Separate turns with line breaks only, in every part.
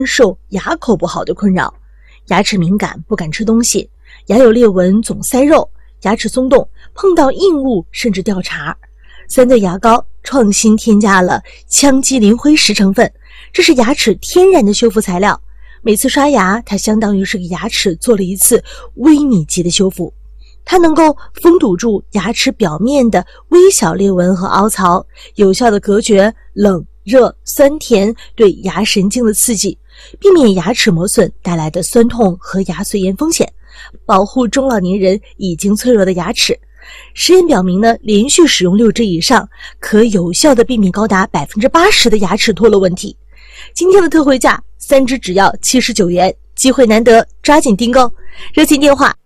受牙口不好的困扰，牙齿敏感不敢吃东西，牙有裂纹总塞肉，牙齿松动，碰到硬物甚至掉茬。三对牙膏创新添加了羟基磷灰石成分，这是牙齿天然的修复材料。每次刷牙，它相当于是给牙齿做了一次微米级的修复。它能够封堵住牙齿表面的微小裂纹和凹槽，有效地隔绝冷、热、酸甜对牙神经的刺激，避免牙齿磨损带来的酸痛和牙髓炎风险，保护中老年人已经脆弱的牙齿。实验表明呢，连续使用6支以上，可有效地避免高达 80% 的牙齿脱落问题。今天的特惠价3支只要79元，机会难得，抓紧订购。热线电话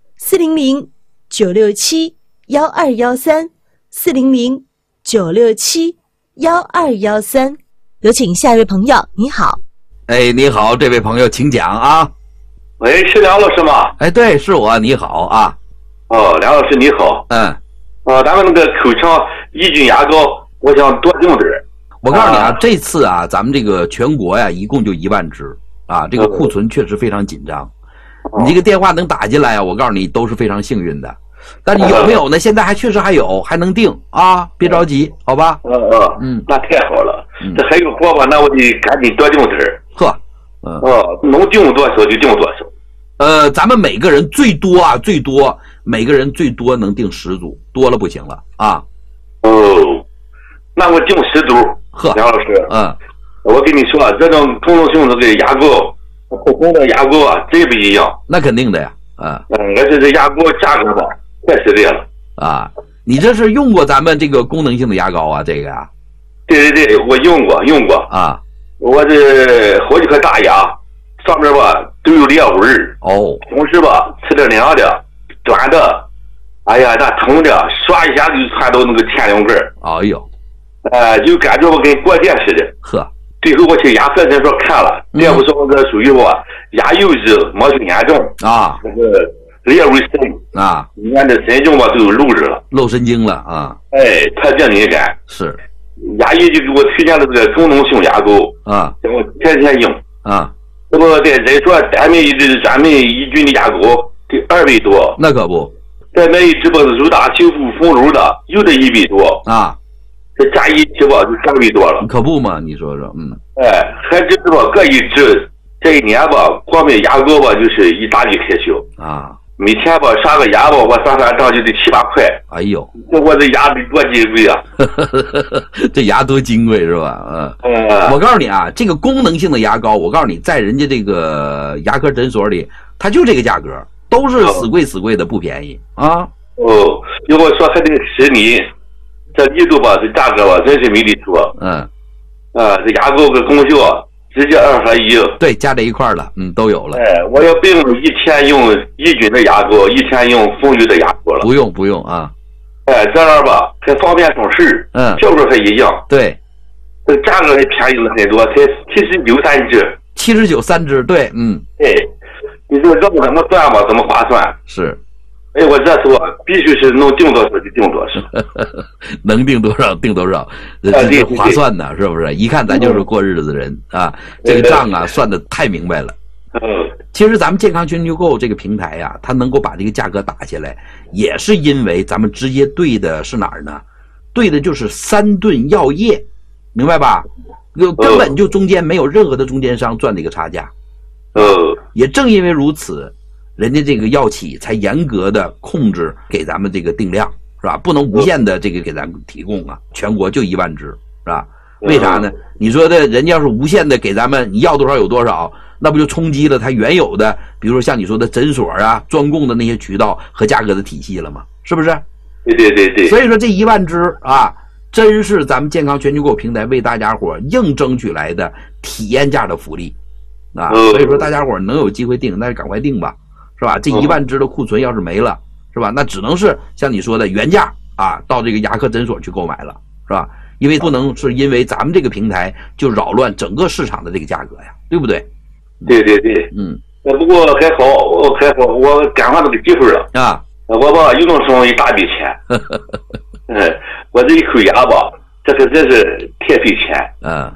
400-967-1213 400-967-1213。有请下一位朋友。你好。
你好，这位朋友请讲啊。
喂，是梁老师吗？
对，是我。你好啊。
梁老师你好。咱们那个口腔抑菌牙膏，我想多用点。
我告诉你啊，这次啊，咱们这个全国呀，一共就1万支啊，这个库存确实非常紧张。你这个电话能打进来啊，我告诉你都是非常幸运的。但是有没有呢？现在确实还有，还能订啊，别着急，好吧？
那太好了。这还有货吧？那我得赶紧多订点。能订多少就订多少。
咱们每个人最多每个人最多能订10组，多了不行了啊。
那我订10组。梁老师，我跟你说，这种功能性的这个牙膏，普通的牙膏啊，真不一样。
那肯定的呀，
而且这牙膏价格吧，太实在了
啊！你这是用过咱们这个功能性的牙膏啊？这个呀？
对，我用过啊。我这好几颗大牙，上面吧都有裂纹同时吧吃点凉的、短的，哎呀，那疼的，刷一下就窜到那个前两根。
哎呦！
就感觉我跟过电似的。最后我去牙科诊所看了，大夫说我这属于牙釉质磨损严重
啊，
那个裂纹深
啊，
里面的神经吧都有漏着了，
漏神经了啊。
特别敏感。
是。
牙医就给我推荐了这个功能性牙膏
啊，
让我天天用
啊。
这不在诊所单买一支专门抑菌的牙膏得200多，
那可不。
再买一支吧是柔达修复丰乳的，又得100多
啊。
这加一支吧就300多了，
可不嘛？你说说，
还真是吧，各一支，这一年吧，光买牙膏吧就是一大笔开销
啊。
每天吧刷个牙吧，我算账就得7、8块。
哎呦，
我这牙得多金贵啊！
这牙多金贵是吧？我告诉你啊，这个功能性的牙膏，我告诉你，在人家这个牙科诊所里，它就这个价格，都是死贵的，不便宜啊。
如果说还得10厘。这力度吧，这价格吧，真是没得说。这牙膏跟功效直接2合1。
对，加在一块了，都有了。
我要不用一天用抑菌的牙膏，一天用丰乳的牙膏了。
不用啊。
这样吧，还方便省事。效果还一样。
对，
这个价格还便宜了很多，才79、3支。
79、3支，对，
你说这么怎么算吧？怎么划算？
是。
我这次必须是能订多少就订多少，
能订多少订多少，这划算呢，是不是？一看咱就是过日子的人啊，这个账啊算得太明白了。其实咱们健康全球购这个平台呀，它能够把这个价格打下来，也是因为咱们直接对的是哪儿呢？对的就是3顿药业，明白吧？根本就中间没有任何的中间商赚的一个差价。也正因为如此。人家这个药企才严格的控制给咱们这个定量，是吧？不能无限的这个给咱们提供啊，全国就1万支，是吧？为啥呢？你说的人家要是无限的给咱们，你要多少有多少，那不就冲击了它原有的，比如说像你说的诊所啊、专供的那些渠道和价格的体系了吗？是不是？
对。
所以说这1万支啊，真是咱们健康全球购平台为大家伙硬争取来的体验价的福利啊！所以说大家伙能有机会订，那就赶快订吧。是吧？这1万支的库存要是没了，是吧？那只能是像你说的原价啊，到这个牙科诊所去购买了，是吧？因为不能是因为咱们这个平台就扰乱整个市场的这个价格呀，对不对？
对。不过还好，我赶上这个机会了
啊！
我吧又能省一大笔钱。我这一口牙吧，这可真是太费钱。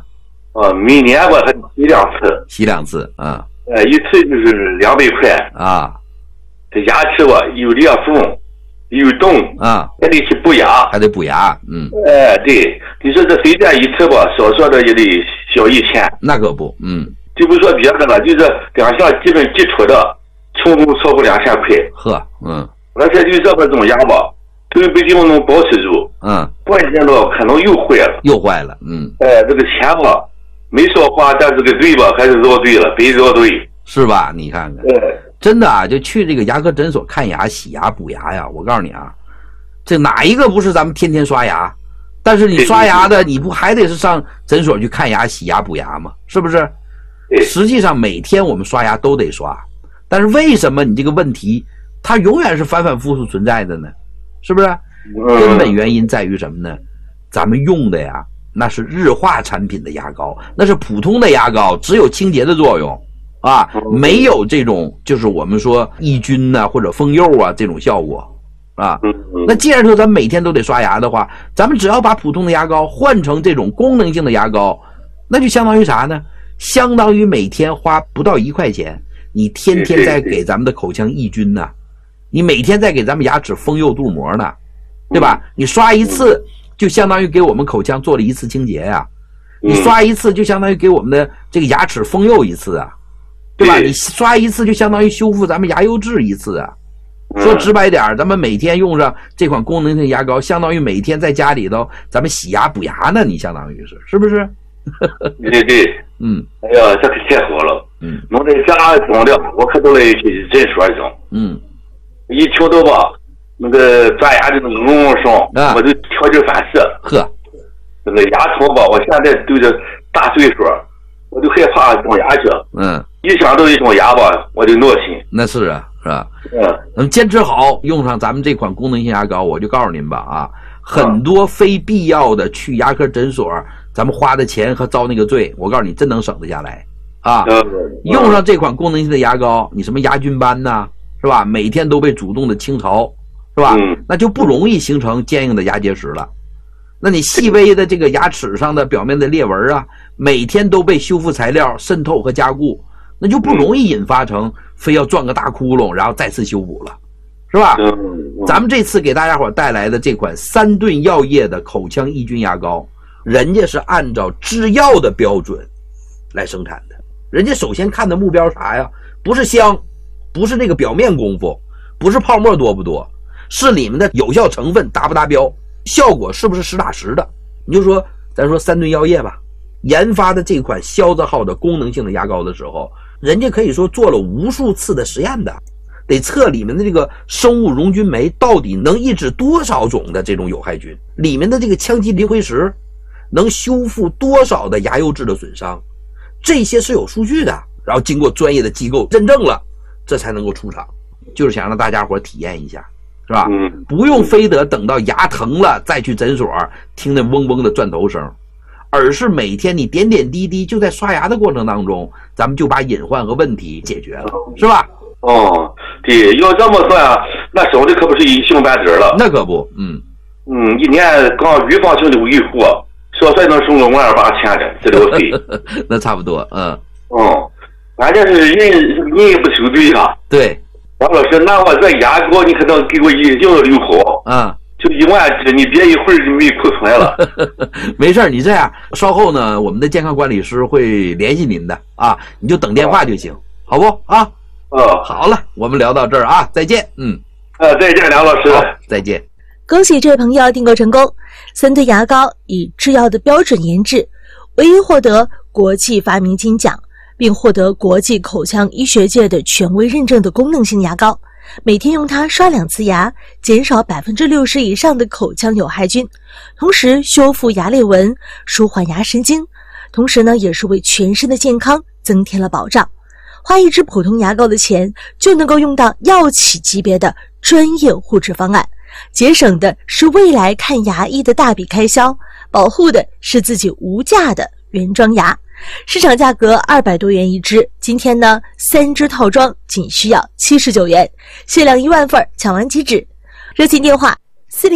每年我还洗2次。
洗2次啊。
一次就是200块
啊。
这牙齿吧有裂缝，有洞
啊，
还得去补牙，对，你说这随便一次吧，少说的也得小1000。
那可不，
就不说别的了，就是2项基本基础的，成功超过2000块。
呵，
而且就这种牙吧，都不一定能保持住，关键了可能又坏了，这个钱吧没少花，但这个对吧还是绕对了，别绕对，
是吧？你看看，真的啊，就去这个牙科诊所看牙、洗牙、补牙呀。我告诉你啊，这哪一个不是咱们天天刷牙？但是你刷牙的，你不还得是上诊所去看牙、洗牙、补牙吗？是不是？实际上每天我们刷牙都得刷，但是为什么你这个问题它永远是反反复复存在的呢？是不是？根本原因在于什么呢？咱们用的呀，那是日化产品的牙膏，那是普通的牙膏，只有清洁的作用啊，没有这种就是我们说抑菌啊或者封釉啊这种效果啊。那既然说咱们每天都得刷牙的话，咱们只要把普通的牙膏换成这种功能性的牙膏，那就相当于啥呢？相当于每天花不到1块钱，你天天在给咱们的口腔抑菌呢，你每天在给咱们牙齿封釉镀膜呢，对吧？你刷一次就相当于给我们口腔做了1次清洁呀，你刷一次就相当于给我们的这个牙齿封釉1次啊，对吧？你刷一次就相当于修复咱们牙釉质1次啊。说直白点，咱们每天用上这款功能性牙膏，相当于每天在家里头咱们洗牙补牙呢，你相当于是不是？
对，哎呀，这可太好了，能在家种的，我可都来去诊所种，一听到吧，那个钻牙的那个声，我就条件反射，
呵，
那个牙疼吧，我现在对着大岁数，我就害怕种牙去，一想到一种牙吧，我就闹心。
那是啊，是吧？那么坚持好，用上咱们这款功能性牙膏，我就告诉您吧啊，很多非必要的去牙科诊所，咱们花的钱和遭那个罪，我告诉你，真能省得下来啊！用上这款功能性的牙膏，你什么牙菌斑呐，是吧？每天都被主动的清潮，是吧？那就不容易形成坚硬的牙结石了。那你细微的这个牙齿上的表面的裂纹啊，每天都被修复材料渗透和加固，那就不容易引发成非要钻个大窟窿然后再次修补了，是吧？咱们这次给大家伙带来的这款3顿药业的口腔抑菌牙膏，人家是按照制药的标准来生产的，人家首先看的目标啥呀？不是香，不是那个表面功夫，不是泡沫多不多，是里面的有效成分达不达标，效果是不是实打实的。你就说咱说3顿药业吧，研发的这款肖字号的功能性的牙膏的时候，人家可以说做了无数次的实验的，得测里面的这个生物溶菌酶到底能抑制多少种的这种有害菌，里面的这个羟基磷灰石能修复多少的牙釉质的损伤，这些是有数据的，然后经过专业的机构认证了，这才能够出厂。就是想让大家伙体验一下，是吧？不用非得等到牙疼了再去诊所听那嗡嗡的钻头声，而是每天你点点滴滴就在刷牙的过程当中，咱们就把隐患和问题解决了，是吧？
对，要这么算，那省的可不是一星半点了。
那可不，
一年刚预防性的维护，少说能省个18000的治疗费。
那差不多，
关键是人也不守对啊。
对，
王老师，那我这牙膏你可能给我用了6好，就1万支，你别一会儿就没库存了。
没事，你这样，稍后呢，我们的健康管理师会联系您的啊，你就等电话就行，好不啊？好了，我们聊到这儿啊，再见。
再见，梁老师，
再见。
恭喜这位朋友订购成功，3顿牙膏以制药的标准研制，唯一获得国际发明金奖，并获得国际口腔医学界的权威认证的功能性牙膏。每天用它刷2次牙，减少60%以上的口腔有害菌，同时修复牙裂纹，舒缓牙神经，同时呢，也是为全身的健康增添了保障。花一支普通牙膏的钱，就能够用到药企级别的专业护齿方案，节省的是未来看牙医的大笔开销，保护的是自己无价的原装牙。市场价格200多元一支，今天呢3支套装仅需要79元，限量1万份，抢完即止。热线电话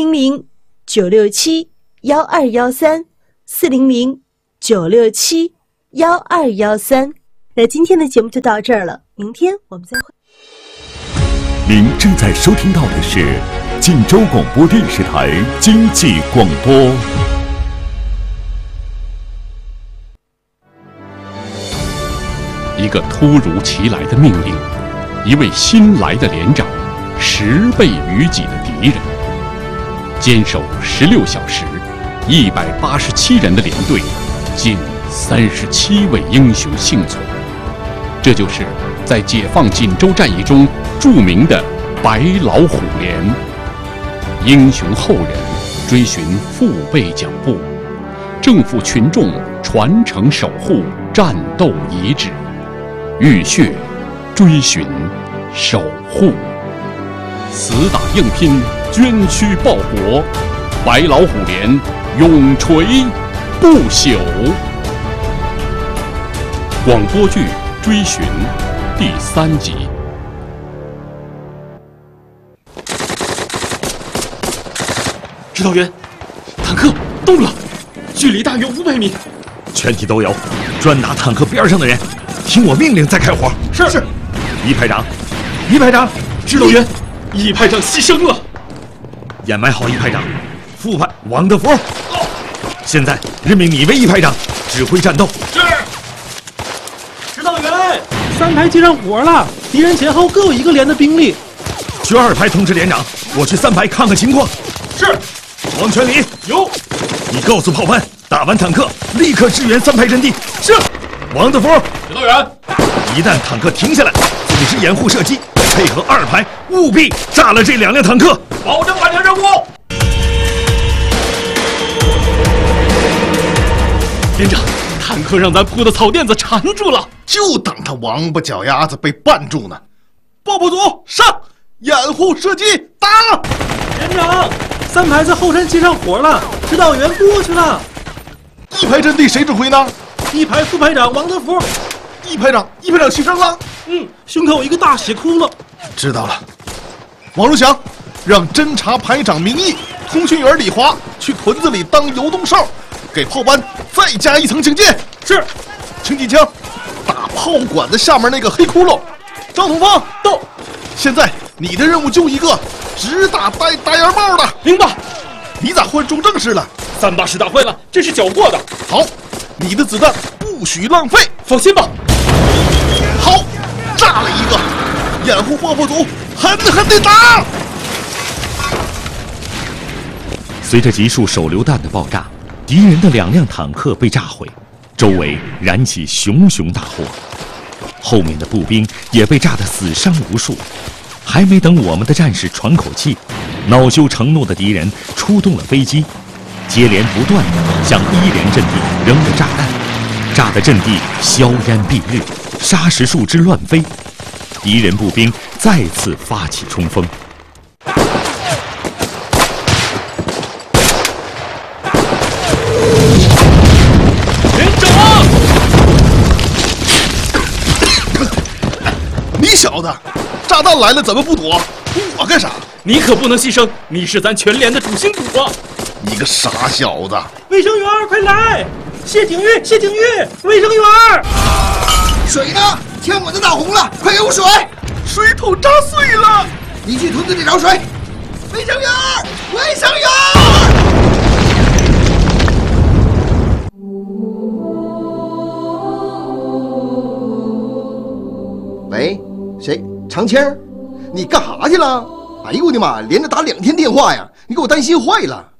400-967-1213 400-967-1213 1213。那今天的节目就到这儿了，明天我们再会。
您正在收听到的是晋州广播电视台经济广播。
一个突如其来的命令，一位新来的连长，10倍于己的敌人，坚守16小时，187人的连队，仅37位英雄幸存。这就是在解放锦州战役中著名的白老虎连。英雄后人追寻父辈脚步，政府群众传承守护战斗遗址，浴血追寻守护，死打硬拼，捐躯报国，白老虎连永垂不朽。广播剧《追寻》第3集。
指导员，坦克动了，距离大约500米。
全体都有，专打坦克边上的人，听我命令再开火。
是。
一排长，一排长。
指导员，一排长牺牲了。
掩埋好一排长，副排王德福。现在任命你为一排长，指挥战斗。
是。
指导员，3排接上火了，敌人前后各有1个连的兵力。
去2排通知连长，我去3排看看情况。
是。
王全礼
有。
你告诉炮班，打完坦克立刻支援3排阵地。
是。
王德福，
指导员，
一旦坦克停下来，组织掩护射击，配合2排，务必炸了这2辆坦克，
保证完成任务。连长，坦克让咱铺的草垫子缠住了，
就等他王八脚丫子被绊住呢。爆破组上，掩护射击打。
连长，3排在后山接上火了，指导员过去了。
1排阵地谁指挥呢
？1排副排长王德福。
一排长牺牲了。
胸口一个大血窟窿。
知道了。王荣祥，让侦察排长明义、通讯员李华去屯子里当游动哨，给炮班再加一层警戒。
是。
轻机枪打炮管子下面那个黑窟窿。张同芳到。现在你的任务就一个，只打戴大檐帽的。
明白。
你咋换中正式了
？380打坏了，这是缴获的。
好，你的子弹不许浪费。
放心吧。
好，炸了一个，掩护爆破组狠狠地打。
随着集束手榴弹的爆炸，敌人的2辆坦克被炸毁，周围燃起熊熊大火，后面的步兵也被炸得死伤无数。还没等我们的战士喘口气，恼羞成怒的敌人出动了飞机，接连不断地向1连阵地扔了炸弹，炸得阵地硝烟蔽日，砂石树枝乱飞。敌人步兵再次发起冲锋。
连长，
你小子，炸弹来了怎么不躲？我干啥？
你可不能牺牲，你是咱全连的主心骨啊！
你个傻小子！
卫生员，快来！谢景玉，卫生员！
水呢？天我都闹红了，快给我水！
水桶炸碎了，
你去屯子里找水。卫生员，卫生员！喂，谁？长青，你干啥去了？哎呦我的妈，连着打2天电话呀！你给我担心坏了。